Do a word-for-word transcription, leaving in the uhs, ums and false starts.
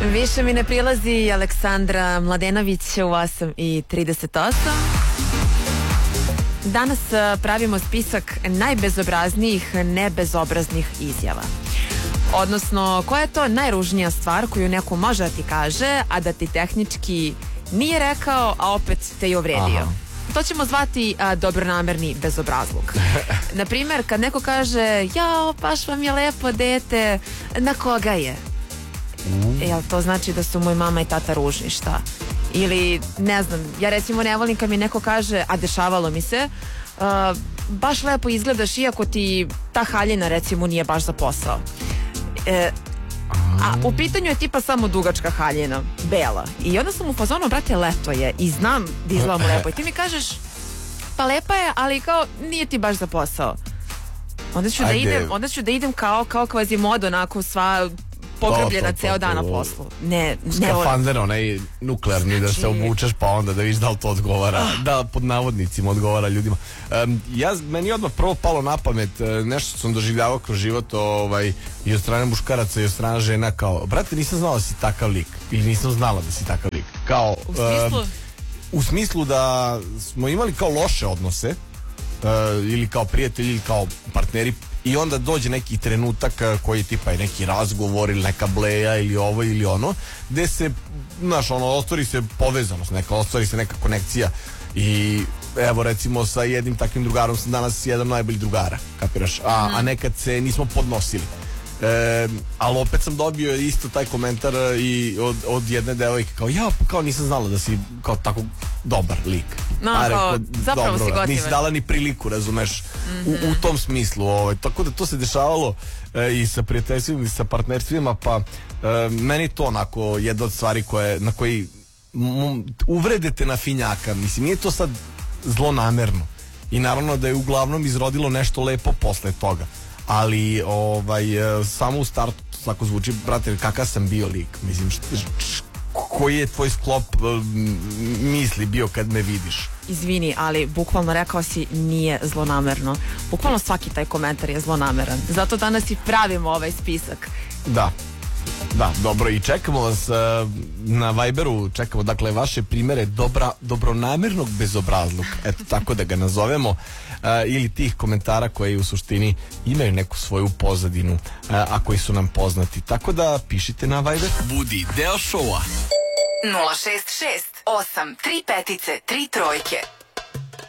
Više mi ne prilazi Aleksandra Mladenović u osam i trideset osam. Danas pravimo spisak najbezobraznijih nebezobraznih izjava. Odnosno, koja je to najružnija stvar koju neko može da ti kaže, a da ti tehnički nije rekao, a opet te je uvredio. Aha. To ćemo zvati a, dobronamerni bezobrazluk. Naprimer, kad neko kaže, jao, baš vam je lepo dete, na koga je? Mm. Jel to znači da su moj mama i tata ružni, šta? Ili, ne znam, ja recimo ne volim kad mi neko kaže, a dešavalo mi se, uh, baš lepo izgledaš iako ti ta haljina recimo nije baš za posao. E, a u pitanju je tipa samo dugačka haljina, bela. I onda sam u fazonu, brate, leto je i znam da izgledam lepo. I ti mi kažeš, pa lepa je, ali kao nije ti baš za posao. Onda ću, da idem, onda ću da idem kao, kao Quasimodo, onako sva pogrbljena ceo dan na poslu. Ne, ne skafander, onaj nuklearni, znači, da se obučeš pa onda da viš da li to odgovara, ah. da pod navodnicima odgovara ljudima. Um, ja, meni je odmah prvo palo na pamet nešto što sam doživljavao kroz život, ovaj, i od strane muškaraca i od strane žena, kao, brate, nisam znala da si takav lik, ili nisam znala da si takav lik. Kao, u smislu? Um, u smislu da smo imali kao loše odnose, uh, ili kao prijatelji, ili kao partneri, i onda dođe neki trenutak koji je tipa i neki razgovor ili neka bleja ili ovo ili ono, gde se, znaš, ono, ostvari se povezanost, neka, ostvari se neka konekcija. I evo recimo sa jednim takvim drugarom sam danas jedan najbolji drugara, kapiraš, a, a nekad se nismo podnosili. E, ali opet sam dobio isto taj komentar i od, od jedne devojke, kao ja, kao nisam znala da si kao tako dobar lik. No, a rekao, kao, zapravo dobro, si gotivan. Nisi dala ni priliku, razumeš, mm-hmm. u, u tom smislu. Ovaj. Tako da to se dešavalo e, i sa prijateljstvima i sa partnerstvima, pa e, meni to onako jedna od stvari koje, na koji m, uvredete na finjaka. Mislim, nije to sad zlonamerno. I naravno da je uglavnom izrodilo nešto lepo posle toga. Ali ovaj, samo u startu tako zvuči, brate, kakav sam bio lik, mislim, št, št, koji je tvoj sklop misli bio kad me vidiš? Izvini, ali bukvalno rekao si nije zlonamerno. Bukvalno svaki taj komentar je zlonameran. Zato danas i pravimo ovaj spisak. Da. Da, dobro, i čekamo vas uh, na Viberu, čekamo dakle vaše primere dobra, dobronamernog bezobrazluka, eto tako da ga nazovemo, uh, ili tih komentara koji u suštini imaju neku svoju pozadinu, uh, a koji su nam poznati, tako da pišite na Viber. Budi deo šova. nula šest šest osam tri pet tri trojke.